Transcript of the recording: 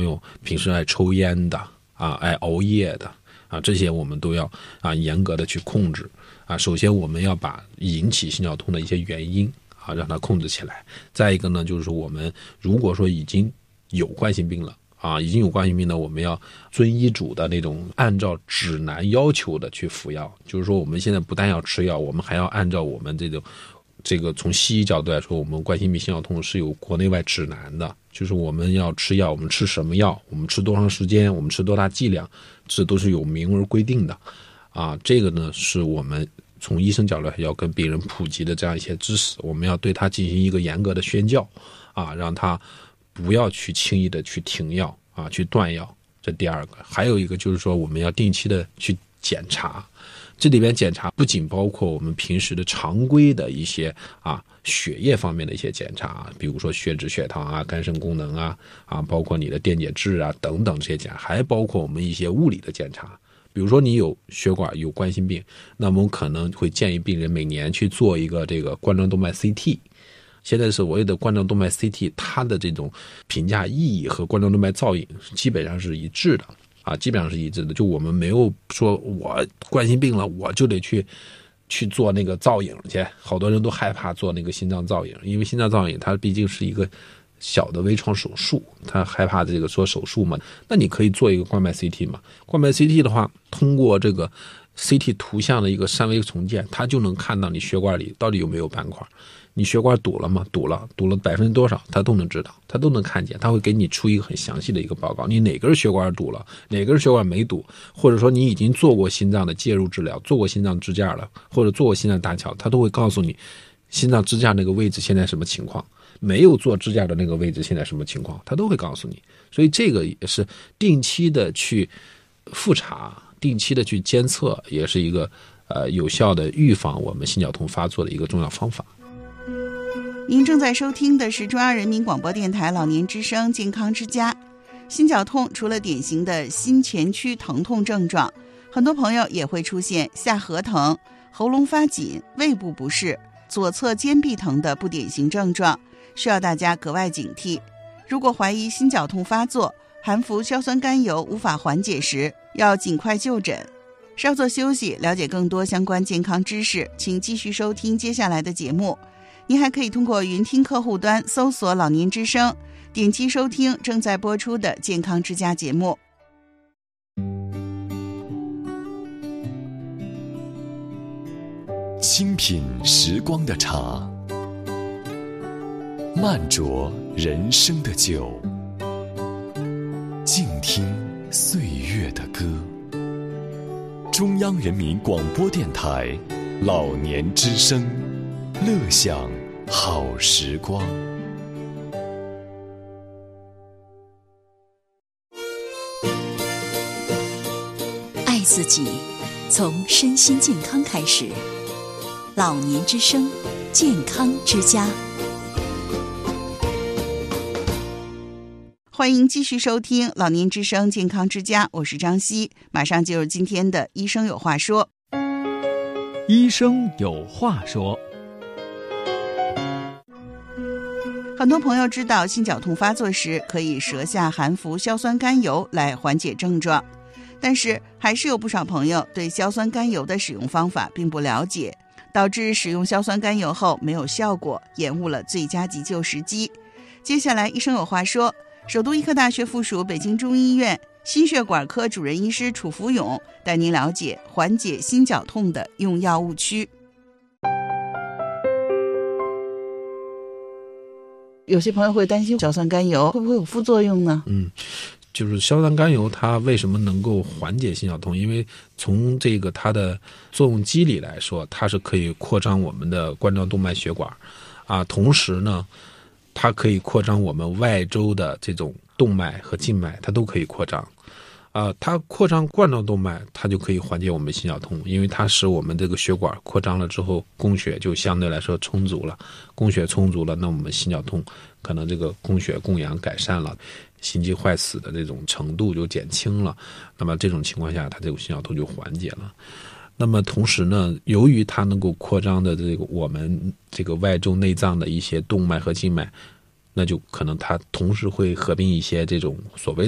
友平时爱抽烟的爱熬夜的这些我们都要严格的去控制首先我们要把引起心绞痛的一些原因让它控制起来。再一个呢，就是我们如果说已经有冠心病了已经有冠心病呢，我们要遵医嘱的那种按照指南要求的去服药。就是说我们现在不但要吃药，我们还要按照我们这个从西医角度来说，我们冠心病心绞痛是有国内外指南的，就是我们要吃药，我们吃什么药，我们吃多长时间，我们吃多大剂量，这都是有明文规定的这个呢是我们从医生角度要跟病人普及的这样一些知识，我们要对他进行一个严格的宣教让他不要去轻易的去停药去断药。这第二个。还有一个就是说我们要定期的去检查，这里边检查不仅包括我们平时的常规的一些血液方面的一些检查，比如说血脂、血糖肝肾功能包括你的电解质等等这些检查，还包括我们一些物理的检查。比如说你有血管有冠心病，那么我可能会建议病人每年去做一个这个冠状动脉 CT。现在所谓的冠状动脉 CT， 它的这种评价意义和冠状动脉造影基本上是一致的基本上是一致的。就我们没有说我冠心病了我就得去做那个造影去，好多人都害怕做那个心脏造影，因为心脏造影它毕竟是一个小的微创手术，他害怕这个做手术嘛。那你可以做一个冠脉 CT 嘛。冠脉 CT 的话，通过这个 CT 图像的一个三维重建，它就能看到你血管里到底有没有斑块，你血管堵了吗？堵了多少，它都能知道，它都能看见，它会给你出一个很详细的一个报告，你哪根血管堵了，哪根血管没堵，或者说你已经做过心脏的介入治疗，做过心脏支架了，或者做过心脏搭桥，它都会告诉你心脏支架那个位置现在什么情况，没有做支架的那个位置现在什么情况，它都会告诉你。所以这个也是定期的去复查，定期的去监测，也是一个有效的预防我们心绞痛发作的一个重要方法。 您正在收听的是中央人民广播电台老年之声健康之家。心绞痛除了典型的心前区疼痛症状，很多朋友也会出现下颌疼、喉咙发紧、胃部不适、左侧肩臂疼的不典型症状，需要大家格外警惕。如果怀疑心绞痛发作，含服硝酸甘油无法缓解时，要尽快就诊。稍作休息，了解更多相关健康知识，请继续收听接下来的节目。您还可以通过云听客户端搜索老年之声，点击收听正在播出的健康之家节目。 清品时光的茶，慢酌人生的酒，静听岁月的歌。中央人民广播电台老年之声，乐享好时光。 爱自己，从身心健康开始。老年之声，健康之家。 欢迎继续收听老年之声健康之家，我是张希，马上进入今天的医生有话说。 医生有话说。 很多朋友知道心绞痛发作时可以舌下含服硝酸甘油来缓解症状，但是还是有不少朋友对硝酸甘油的使用方法并不了解，导致使用硝酸甘油后没有效果，延误了最佳急救时机。接下来医生有话说，首都医科大学附属北京中医院心血管科主任医师楚福勇带您了解缓解心绞痛的用药误区。有些朋友会担心硝酸甘油会不会有副作用呢？ 就是硝酸甘油它为什么能够缓解心绞痛？因为从这个它的作用机理来说，它是可以扩张我们的冠状动脉血管同时呢它可以扩张我们外周的这种动脉和静脉，它都可以扩张它扩张冠状动脉，它就可以缓解我们心绞痛，因为它使我们这个血管扩张了之后，供血就相对来说充足了，供血充足了，那我们心绞痛可能这个供血供氧改善了，心肌坏死的这种程度就减轻了，那么这种情况下它这个心绞痛就缓解了。那么同时呢，由于它能够扩张的这个我们这个外周内脏的一些动脉和静脉，那就可能它同时会合并一些这种所谓